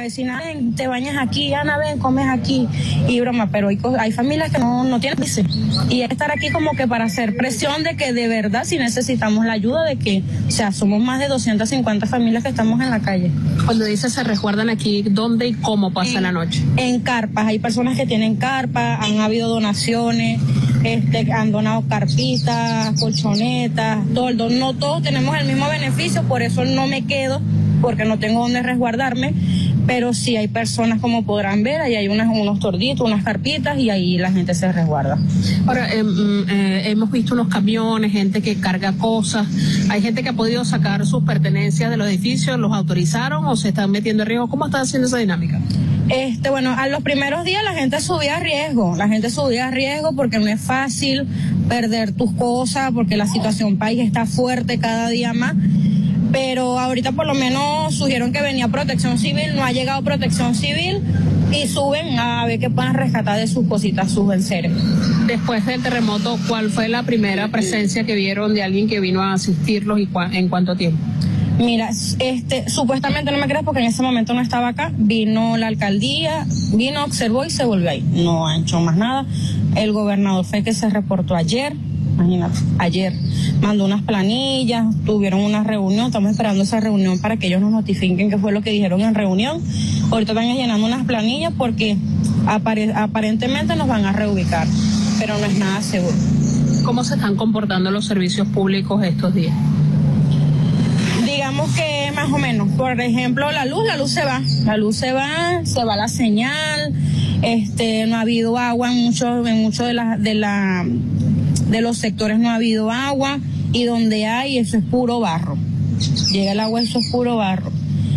vecina, ven, te bañas aquí, Ana, ven, comes aquí, y broma, pero hay familias que no tienen dice, y hay que estar aquí como que para hacer presión de que de verdad si necesitamos la ayuda de que, o sea, somos más de 250 familias que estamos en la calle. Cuando dice se resguardan aquí, ¿dónde y cómo pasa la noche? En carpas, hay personas que tienen carpas, han habido donaciones, han donado carpitas, colchonetas, toldos, no todos tenemos el mismo beneficio, por eso no me quedo, porque no tengo donde resguardarme, pero sí hay personas, como podrán ver, ahí hay unos torditos, unas carpitas, y ahí la gente se resguarda. Ahora, hemos visto unos camiones, gente que carga cosas, hay gente que ha podido sacar sus pertenencias de los edificios, ¿los autorizaron o se están metiendo en riesgo? ¿Cómo está haciendo esa dinámica? Bueno, a los primeros días la gente subía a riesgo porque no es fácil perder tus cosas, porque la situación país está fuerte cada día más, pero ahorita por lo menos surgieron que venía Protección Civil, no ha llegado Protección Civil y suben a ver qué puedan rescatar de sus cositas, sus enseres. Después del terremoto, ¿cuál fue la primera presencia que vieron de alguien que vino a asistirlos y en cuánto tiempo? Mira, supuestamente, no me creas porque en ese momento no estaba acá, vino la alcaldía, observó y se volvió ahí, no ha hecho más nada. El gobernador fue que se reportó ayer, imagínate, ayer, mandó unas planillas, tuvieron una reunión, estamos esperando esa reunión para que ellos nos notifiquen qué fue lo que dijeron en reunión. Ahorita están llenando unas planillas porque aparentemente nos van a reubicar, pero no es nada seguro. ¿Cómo se están comportando los servicios públicos estos días? Digamos que más o menos, por ejemplo, la luz se va la señal, no ha habido agua en muchos de los sectores, no ha habido agua, y donde hay, eso es puro barro. Llega el agua, eso es puro barro.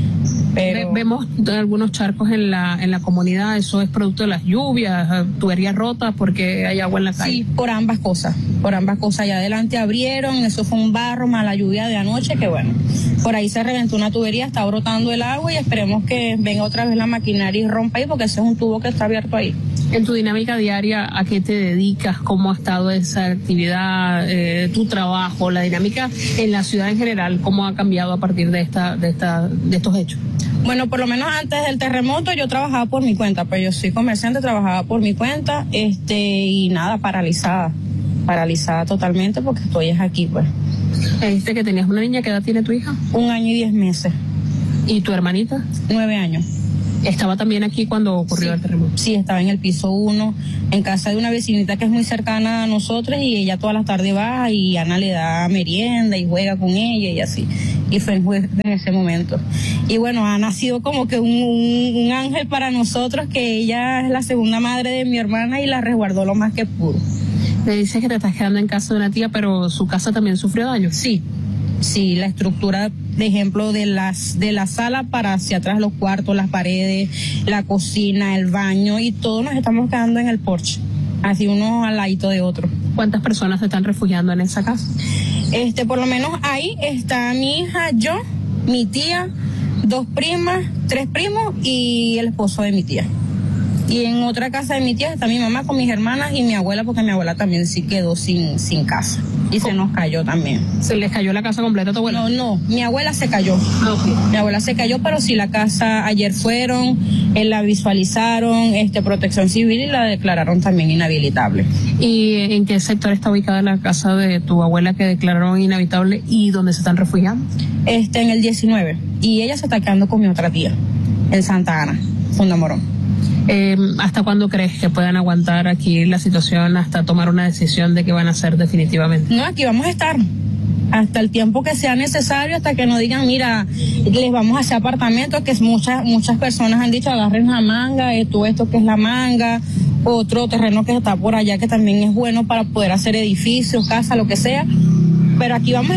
Pero vemos algunos charcos en la comunidad, eso es producto de las lluvias, tuberías rotas porque hay agua en la calle. Sí, por ambas cosas, allá adelante abrieron, eso fue un barro más la lluvia de anoche, que bueno, por ahí se reventó una tubería, está brotando el agua y esperemos que venga otra vez la maquinaria y rompa ahí, porque ese es un tubo que está abierto ahí. En tu dinámica diaria, ¿a qué te dedicas? ¿Cómo ha estado esa actividad, tu trabajo, la dinámica en la ciudad en general? ¿Cómo ha cambiado a partir de estos hechos? Bueno, por lo menos antes del terremoto yo trabajaba por mi cuenta, pues yo soy comerciante, trabajaba por mi cuenta, y nada, paralizada totalmente porque estoy aquí, pues. Me dijiste que tenías una niña, ¿qué edad tiene tu hija? 1 año y 10 meses. ¿Y tu hermanita? 9 años. ¿Estaba también aquí cuando ocurrió el terremoto? Sí, estaba en el piso 1, en casa de una vecinita que es muy cercana a nosotros, y ella todas las tardes va y Ana le da merienda y juega con ella y así. Y fue en ese momento. Y bueno, Ana ha sido como que un ángel para nosotros, que ella es la segunda madre de mi hermana y la resguardó lo más que pudo. Me dices que te estás quedando en casa de una tía, pero su casa también sufrió daño. Sí, la estructura, de ejemplo, de la sala para hacia atrás, los cuartos, las paredes, la cocina, el baño, y todos nos estamos quedando en el porche, así uno al ladito de otro. ¿Cuántas personas se están refugiando en esa casa? Por lo menos ahí está mi hija, yo, mi tía, 2 primas, 3 primos y el esposo de mi tía. Y en otra casa de mi tía está mi mamá con mis hermanas y mi abuela, porque mi abuela también sí quedó sin casa. Y se nos cayó también. ¿Se les cayó la casa completa a tu abuela? No, mi abuela se cayó. Okay. Mi abuela se cayó, pero sí la casa ayer fueron, la visualizaron, Protección Civil, y la declararon también inhabilitable. ¿Y en qué sector está ubicada la casa de tu abuela que declararon inhabitable y dónde se están refugiando? En el 19. Y ella se está quedando con mi otra tía, en Santa Ana, Fundamorón. ¿Hasta cuándo crees que puedan aguantar aquí la situación hasta tomar una decisión de qué van a hacer definitivamente? No, aquí vamos a estar hasta el tiempo que sea necesario, hasta que nos digan, mira, les vamos a hacer apartamentos, que muchas personas han dicho, agarren la manga, esto que es la manga, otro terreno que está por allá que también es bueno para poder hacer edificios, casa, lo que sea, pero aquí vamos a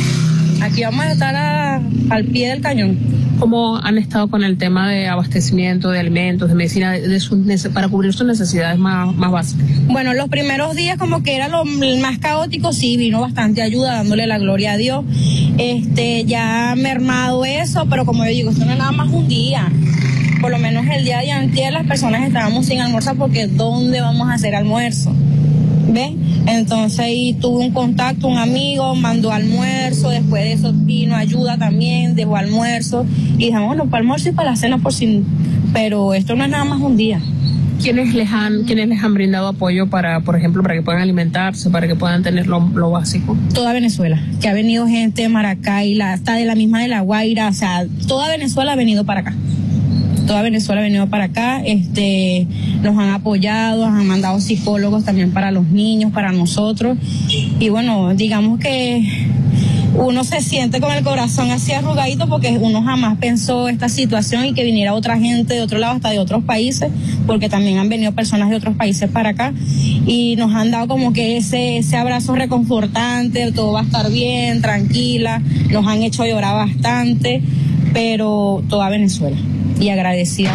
estar al pie del cañón. ¿Cómo han estado con el tema de abastecimiento de alimentos, de medicina, para cubrir sus necesidades más básicas? Bueno, los primeros días como que era lo más caótico, sí, vino bastante ayuda, dándole la gloria a Dios. Ya ha mermado eso, pero como yo digo, esto no es nada más un día. Por lo menos el día de antier las personas estábamos sin almuerzo, porque ¿dónde vamos a hacer almuerzo? ¿Ves? Entonces ahí tuve un contacto, un amigo, mandó almuerzo, después de eso vino ayuda también, dejó almuerzo, y dijimos, bueno, para almuerzo y para la cena pero esto no es nada más un día. ¿Quiénes les han brindado apoyo para, por ejemplo, para que puedan alimentarse, para que puedan tener lo básico? Toda Venezuela, que ha venido gente de Maracay, hasta de la misma de La Guaira, o sea, toda Venezuela ha venido para acá. Toda Venezuela ha venido para acá, nos han apoyado, nos han mandado psicólogos también para los niños, para nosotros, y bueno, digamos que uno se siente con el corazón así arrugadito porque uno jamás pensó esta situación y que viniera otra gente de otro lado, hasta de otros países, porque también han venido personas de otros países para acá y nos han dado como que ese abrazo reconfortante, todo va a estar bien, tranquila, nos han hecho llorar bastante, pero toda Venezuela y agradecida.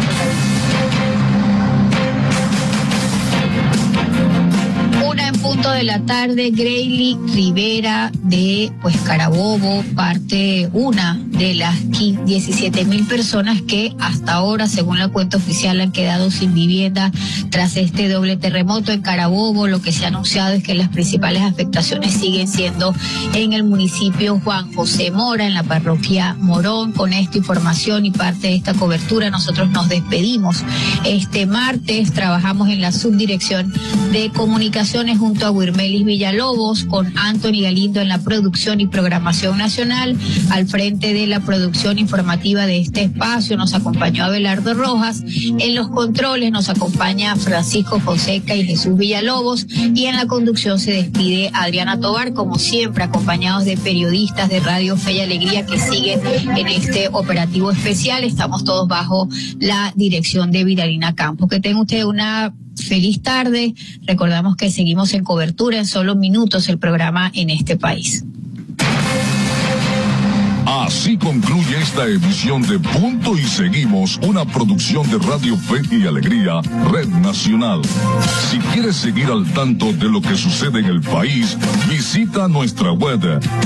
Punto de la tarde, Greyly Rivera de Carabobo, una de las 17,000 personas que hasta ahora, según la cuenta oficial, han quedado sin vivienda tras este doble terremoto en Carabobo. Lo que se ha anunciado es que las principales afectaciones siguen siendo en el municipio Juan José Mora, en la parroquia Morón. Con esta información y parte de esta cobertura, nosotros nos despedimos. Este martes trabajamos en la subdirección de comunicaciones junto a Wirmelis Villalobos, con Anthony Galindo en la producción y programación nacional. Al frente de la producción informativa de este espacio nos acompañó Abelardo Rojas. En los controles nos acompaña Francisco Fonseca y Jesús Villalobos. Y en la conducción se despide Adriana Tobar, como siempre, acompañados de periodistas de Radio Fe y Alegría que siguen en este operativo especial. Estamos todos bajo la dirección de Vidalina Campos. Que tenga usted una feliz tarde. Recordamos que seguimos en cobertura en solo minutos el programa En este País. Así concluye esta emisión de Punto y Seguimos, una producción de Radio Fe y Alegría, Red Nacional. Si quieres seguir al tanto de lo que sucede en el país, visita nuestra web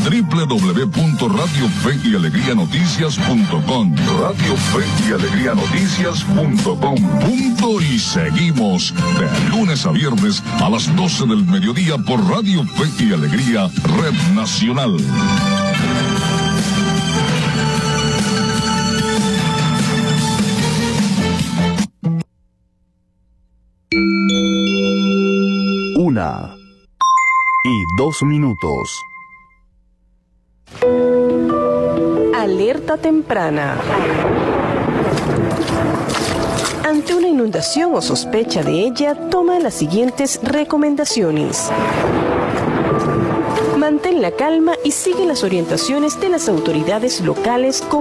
www.radiofeyalegrianoticias.com. Radio Fe y Alegría Noticias.com. Punto y Seguimos, de lunes a viernes a las 12 del mediodía por Radio Fe y Alegría, Red Nacional. Una y 2 minutos. Alerta temprana. Ante una inundación o sospecha de ella, toma las siguientes recomendaciones. Mantén la calma y sigue las orientaciones de las autoridades locales.